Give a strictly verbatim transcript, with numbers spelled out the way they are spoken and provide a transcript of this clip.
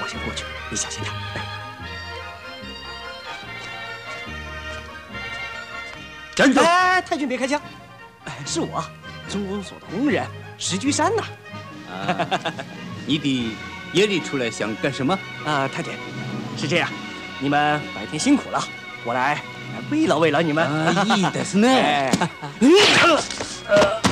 先过去，你小心点。哎， 站住！ 哎，太君别开枪，哎，是我，中公所的工人石居山呐。 啊，你的夜里出来想干什么？ 啊，太君，是这样，你们白天辛苦了，我来来慰劳慰劳你们。 啊，いいですね。 哎，呃。